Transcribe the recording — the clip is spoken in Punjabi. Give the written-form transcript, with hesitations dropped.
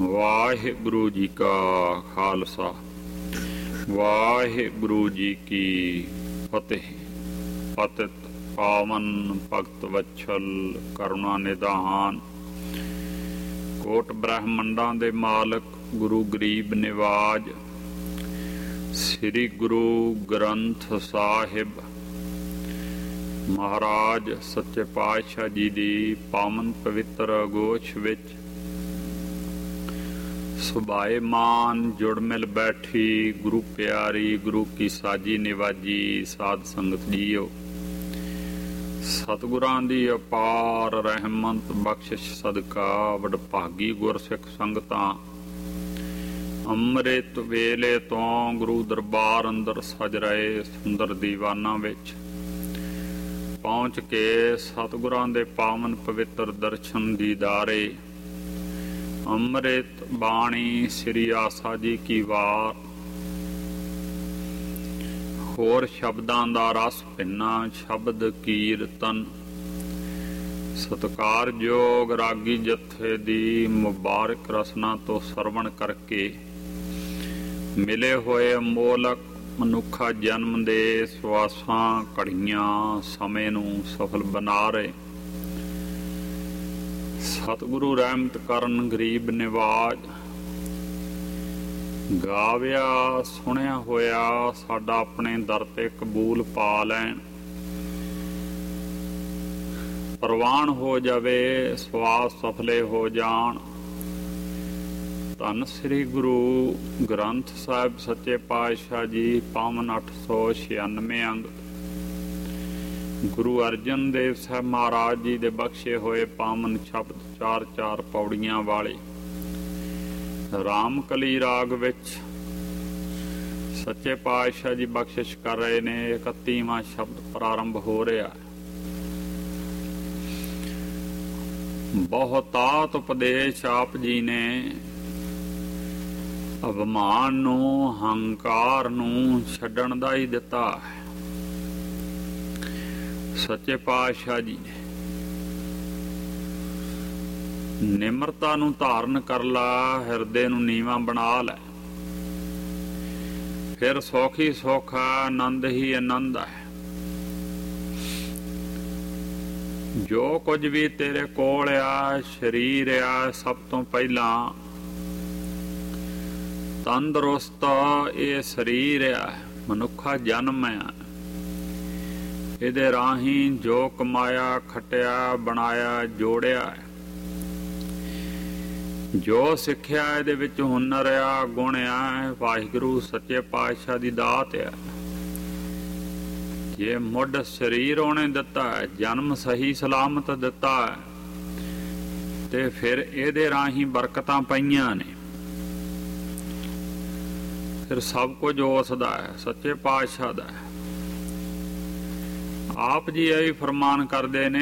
ਵਾਹਿਗੁਰੂ ਜੀ ਕਾ ਖਾਲਸਾ ਵਾਹਿਗੁਰੂ ਜੀ ਕੀ ਫਤਿਹ। ਪਤਿਤ ਪਾਵਨ ਭਗਤ ਵਛਲ ਕਰੁਣਾ ਨਿਧਾਨ, ਕੋਟ ਬ੍ਰਹਮੰਡਾਂ ਦੇ ਮਾਲਕ ਗੁਰੂ ਗਰੀਬ ਨਿਵਾਜ, ਸ੍ਰੀ ਗੁਰੂ ਗ੍ਰੰਥ ਸਾਹਿਬ ਮਹਾਰਾਜ ਸੱਚੇ ਪਾਤਸ਼ਾਹ ਜੀ ਦੀ ਪਾਵਨ ਪਵਿੱਤਰ ਅਗੋਸ਼ ਵਿੱਚ ਸੁਭਾਏਮਾਨ ਜੁੜ ਮਿਲ ਬੈਠੀ ਗੁਰੂ ਪਿਆਰੀ ਗੁਰੂ ਕੀ ਸਾਜੀ ਨਿਵਾਜੀ ਸਾਧ ਸੰਗਤ ਜੀਓ, ਸਤਿਗੁਰਾਂ ਦੀ ਅਪਾਰ ਰਹਿਮਤ ਬਖਸ਼ਿਸ਼ ਸਦਕਾ ਵਡਭਾਗੀ ਗੁਰਸਿੱਖ ਸੰਗਤਾਂ ਅੰਮ੍ਰਿਤ ਵੇਲੇ ਤੋਂ ਗੁਰੂ ਦਰਬਾਰ ਅੰਦਰ ਸਜ ਰਹੇ ਸੁੰਦਰ ਦੀਵਾਨਾਂ ਵਿੱਚ ਪਹੁੰਚ ਕੇ ਸਤਿਗੁਰਾਂ ਦੇ ਪਾਵਨ ਪਵਿੱਤਰ ਦਰਸ਼ਨ ਦੀਦਾਰੇ ਅੰਮ੍ਰਿਤ ਬਾਣੀ ਸ੍ਰੀ ਆਸਾ ਜੀ ਕੀ ਵਾਰ, ਹੋਰ ਸ਼ਬਦਾਂ ਦਾ ਰਸ ਭਿੰਨਾ ਸ਼ਬਦ ਕੀਰਤਨ, ਸਤਿਕਾਰਯੋਗ ਰਾਗੀ ਜਥੇ ਦੀ ਮੁਬਾਰਕ ਰਸਨਾ ਤੋਂ ਸਰਵਣ ਕਰਕੇ ਮਿਲੇ ਹੋਏ ਅਮੋਲਕ ਮਨੁੱਖਾ ਜਨਮ ਦੇ ਸਵਾਸਾਂ ਘੜੀਆਂ ਸਮੇਂ ਨੂੰ ਸਫਲ ਬਣਾ ਰਹੇ ਸਤਿਗੁਰੂ ਰਹਿਮਤ ਕਰਨ ਗਰੀਬ ਨਿਵਾਜ। ਗਾਵਿਆ ਸੁਣਿਆ ਹੋਇਆ ਸਾਡਾ ਆਪਣੇ ਦਰ ਤੇ ਕਬੂਲ ਪਾ ਲੈਣ, ਪ੍ਰਵਾਨ ਹੋ ਜਾਵੇ ਸਵਾਸ ਸਫਲੇ ਹੋ ਜਾਣ। ਧੰਨ ਸ੍ਰੀ ਗੁਰੂ ਗ੍ਰੰਥ ਸਾਹਿਬ ਸੱਚੇ ਪਾਤਸ਼ਾਹ ਜੀ ਪਾਵਨ 896 ਅੰਗ, ਗੁਰੂ ਅਰਜਨ ਦੇਵ ਸਾਹਿਬ ਮਹਾਰਾਜ ਜੀ ਦੇ ਬਖਸ਼ੇ ਹੋਏ ਪਾਵਨ ਸ਼ਬਦ 4-4 ਪੌੜੀਆਂ ਵਾਲੇ ਰਾਮਕਲੀ ਰਾਗ ਵਿੱਚ ਸੱਚੇ ਪਾਤਸ਼ਾਹ ਜੀ ਬਖਸ਼ਿਸ਼ ਕਰ ਰਹੇ ਨੇ। 31ਵਾਂ ਸ਼ਬਦ ਪ੍ਰਾਰੰਭ ਹੋ ਰਿਹਾ। ਬਹੁਤਾਤ ਉਪਦੇਸ਼ ਆਪ ਜੀ ਨੇ ਅਭਿਮਾਨ ਨੂੰ ਹੰਕਾਰ ਨੂੰ ਛੱਡਣ ਦਾ ਹੀ ਦਿੱਤਾ ਹੈ। ਸੱਚੇ ਪਾਤਸ਼ਾਹ ਜੀ ਨੇ ਨਿਮਰਤਾ ਨੂੰ ਧਾਰਨ ਕਰ ਲਾ, ਹਿਰਦੇ ਨੂੰ ਨੀਵਾਂ ਬਣਾ ਲੈ, ਫਿਰ ਸੁੱਖ ਹੀ ਸੁੱਖ ਆ, ਆਨੰਦ ਹੀ ਆਨੰਦ ਹੈ। ਜੋ ਕੁਝ ਵੀ ਤੇਰੇ ਕੋਲ ਆ, ਸਰੀਰ ਆ, ਸਭ ਤੋਂ ਪਹਿਲਾਂ ਤੰਦਰੁਸਤ ਇਹ ਸਰੀਰ ਆ, ਮਨੁੱਖਾ ਜਨਮ ਆ। ਇਹਦੇ ਰਾਹੀਂ ਜੋ ਕਮਾਇਆ ਖਟਿਆ ਬਣਾਇਆ ਜੋੜਿਆ, ਜੋ ਸਿੱਖਿਆ ਇਹਦੇ ਵਿੱਚ ਹੁਨਰ ਆ ਗੁਣ ਆ, ਵਾਹਿਗੁਰੂ ਸੱਚੇ ਪਾਤਸ਼ਾਹ ਦੀ ਦਾਤ ਆ। ਜੇ ਮੁੱਢ ਸਰੀਰ ਉਹਨੇ ਦਿੱਤਾ, ਜਨਮ ਸਹੀ ਸਲਾਮਤ ਦਿੱਤਾ, ਤੇ ਫਿਰ ਇਹਦੇ ਰਾਹੀਂ ਬਰਕਤਾਂ ਪਈਆਂ ਨੇ, ਫਿਰ ਸਭ ਕੁਝ ਉਸ ਦਾ ਹੈ, ਸੱਚੇ ਪਾਤਸ਼ਾਹ ਦਾ ਹੈ। ਆਪ ਜੀ ਇਹ ਫਰਮਾਨ ਕਰਦੇ ਨੇ,